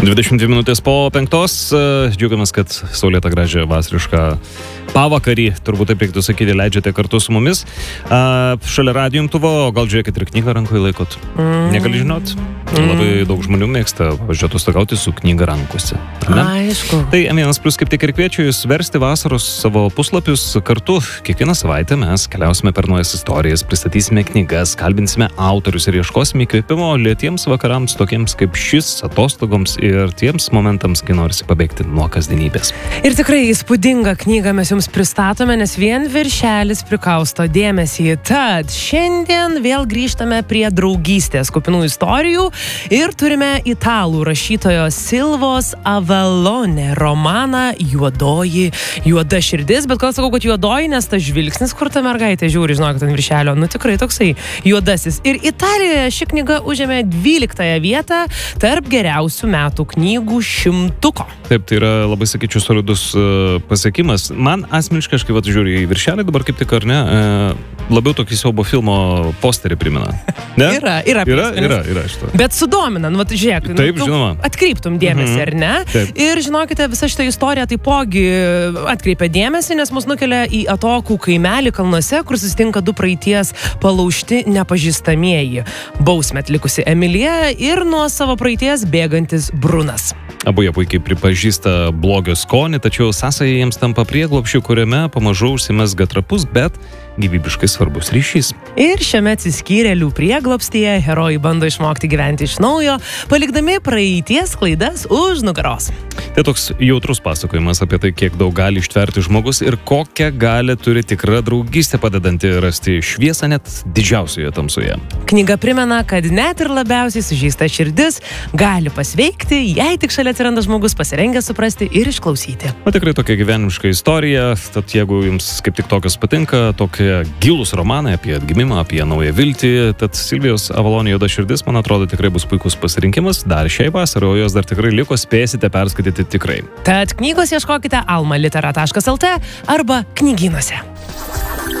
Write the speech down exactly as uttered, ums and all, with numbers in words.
dvidešimt dvi minutės po penktos. Džiaugiamės, kad saulėtą gražią vasarišką pavakarį, turbūt taip reiktų sakyti, leidžiate kartu su mumis. A, šalia radijo imtuvo, gal žiūrėkit ir knygą rankoje laikot. Mm. Negali žinot? Mm. Labai daug žmonių mėgsta važiuoti stogauti su knyga rankose. Aišku. Tai M vienas plius kaip tik ir kviečiu jūs versti vasaros savo puslapius kartu. Kiekvieną savaitę mes keliausime per naujas istorijas, pristatysime knygas, kalbinsime autorius ir ieškosime įkvėpimo lėtiems vakarams, tokiems kaip šis, atostogoms ir tiems momentams, kai norisi pabėgti nuo kasdienybės. Ir tikrai įspūdingą knygą mes jums pristatome, nes vien viršelis prikausto dėmesį. Tad šiandien vėl grįžtame prie draugystės kupinų istorijų ir turime italų rašytojo Silvos Avalone romaną Juodoji juoda širdis, bet gal sakau, kad juodoji, nes tas žvilgsnis, kur ta mergaitė žiūri, žinokit, ant viršelio, nu tikrai toksai juodasis. Ir Italijoje ši knyga užėmė dvyliktąją vietą tarp geriausių metų knygų šimtuko. Taip, tai yra labai, sakyčiau, solidus uh, pasiekimas. Man asmeniškai, kai vat žiūriu į viršelį dabar kaip tik, ar ne, uh, labiau tokį siaubo filmo posterį primena. Ne? Yra, yra. Yra, yra, yra šito. Bet sudomina, nu, vat, žiūrėk, taip, nu, žinoma. Atkreiptum dėmesį, mhm. ar ne? Taip. Ir žinokite, visa šita istorija taipogi atkreipia dėmesį, nes mus nukelia į atokų kaimelį kalnuose, kur susitinka du praeities palaužti nepažįstamieji. Bausmę atlikusi Emilija ir nuo savo praeities bėgantis Brunas. Abu jie puikiai pripažįsta blogio skonį, tačiau sąsaja jiems tampa prieglobsčiu, kuriame pamažu užsimezga trapus, bet gyvybiškai svarbus ryšys. Ir šiame atsiskyrėlių prieglobstyje herojai bando išmokti gyventi iš naujo, palikdami praeities klaidas už nugaros. Tai toks jautrus pasakojimas apie tai, kiek daug gali ištverti žmogus ir kokią galią turi tikra draugystė, padedanti rasti šviesą net didžiausioje tamsoje. Knyga primena, kad net ir labiausiai sužeista širdis gali pasveikti, jei tik šalia atsiranda žmogus pasirengęs suprasti ir išklausyti. O tikrai tokia gyvenimiška istorija, tad jeigu jums kaip tik tokios patinka, tokie gilūs romanai apie atgimimą, apie naują viltį, tad Silvijos Avalone Juoda širdis, man atrodo, tikrai bus puikus pasirinkimas dar šiai vasarai, o jos dar tikrai liko, spėsite perskaityti tikrai. Tad knygos ieškokite alma litera taškas lt arba knygynuose.